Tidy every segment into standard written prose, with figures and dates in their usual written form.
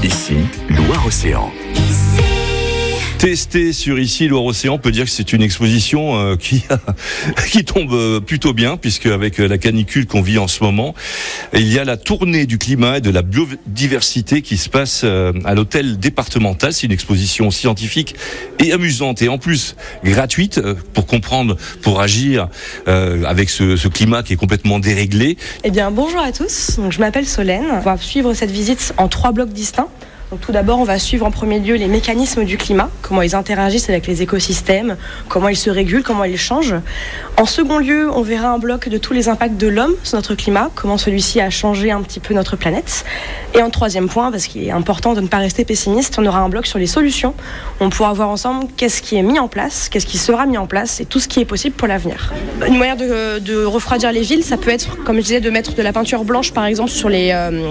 Ici, Loire-Océan. Testé sur Ici Loire-Océan, on peut dire que c'est une exposition qui tombe plutôt bien, puisque avec la canicule qu'on vit en ce moment, il y a la tournée du climat et de la biodiversité qui se passe à l'hôtel départemental. C'est une exposition scientifique et amusante, et en plus gratuite, pour comprendre, pour agir avec ce climat qui est complètement déréglé. Eh bien, bonjour à tous. Donc, je m'appelle Solène. On va suivre cette visite en 3 blocs distincts. Donc, tout d'abord, on va suivre en premier lieu les mécanismes du climat, comment ils interagissent avec les écosystèmes, comment ils se régulent, comment ils changent. En second lieu, on verra un bloc de tous les impacts de l'homme sur notre climat, comment celui-ci a changé un petit peu notre planète. Et en troisième point, parce qu'il est important de ne pas rester pessimiste, on aura un bloc sur les solutions. On pourra voir ensemble qu'est-ce qui est mis en place, qu'est-ce qui sera mis en place et tout ce qui est possible pour l'avenir. Une manière de refroidir les villes, ça peut être, comme je disais, de mettre de la peinture blanche, par exemple, sur les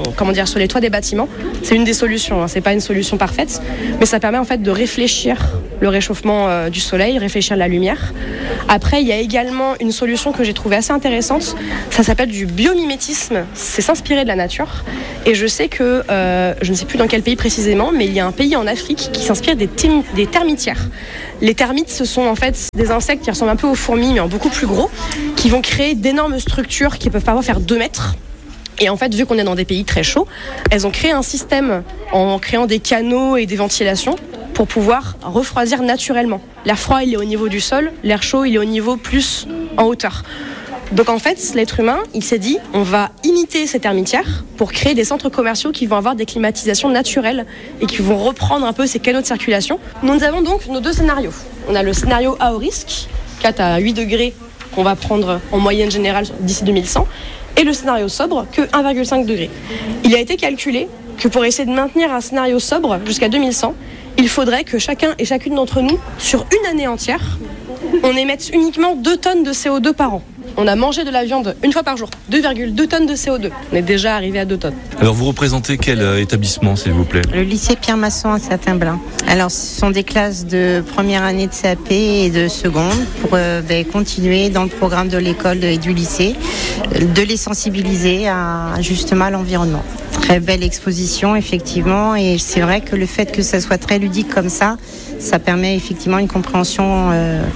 toits des bâtiments. C'est une des solutions. C'est pas une solution parfaite, mais ça permet en fait de réfléchir le réchauffement du soleil, réfléchir la lumière. Après, il y a également une solution que j'ai trouvée assez intéressante. Ça s'appelle du biomimétisme. C'est s'inspirer de la nature. Et je sais que, je ne sais plus dans quel pays précisément, mais il y a un pays en Afrique qui s'inspire des termitières. Les termites, ce sont en fait des insectes qui ressemblent un peu aux fourmis, mais en beaucoup plus gros, qui vont créer d'énormes structures qui peuvent parfois faire 2 mètres. Et en fait, vu qu'on est dans des pays très chauds, elles ont créé un système en créant des canaux et des ventilations pour pouvoir refroidir naturellement. L'air froid, il est au niveau du sol, l'air chaud, il est au niveau plus en hauteur. Donc en fait, l'être humain, il s'est dit, on va imiter ces termitières pour créer des centres commerciaux qui vont avoir des climatisations naturelles et qui vont reprendre un peu ces canaux de circulation. Nous avons donc nos 2 scénarios. On a le scénario à haut risque, 4 à 8 degrés, qu'on va prendre en moyenne générale d'ici 2100. Et le scénario sobre, que 1,5 degré. Il a été calculé que pour essayer de maintenir un scénario sobre jusqu'à 2100, il faudrait que chacun et chacune d'entre nous, sur une année entière, on émette uniquement 2 tonnes de CO2 par an. On a mangé de la viande une fois par jour, 2,2 tonnes de CO2. On est déjà arrivé à 2 tonnes. Alors vous représentez quel établissement, s'il vous plaît ? Le lycée Pierre Masson à Saint-Herblain. Alors ce sont des classes de première année de CAP et de seconde pour continuer dans le programme de l'école et du lycée, de les sensibiliser justement à l'environnement. Très belle exposition effectivement, et c'est vrai que le fait que ça soit très ludique comme ça permet effectivement une compréhension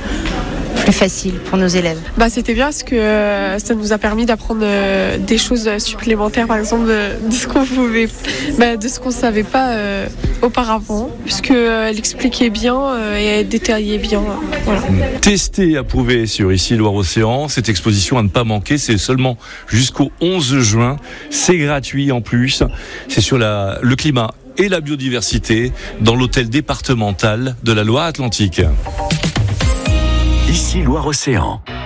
plus facile pour nos élèves. C'était bien parce que ça nous a permis d'apprendre des choses supplémentaires, par exemple de ce qu'on savait pas auparavant, puisqu'elle expliquait bien et elle détaillait bien. Voilà. Testé et approuvé sur Ici Loire-Océan, cette exposition à ne pas manquer, c'est seulement jusqu'au 11 juin, c'est gratuit en plus, c'est sur le climat et la biodiversité dans l'hôtel départemental de la Loire-Atlantique. Ici Loire-Océan.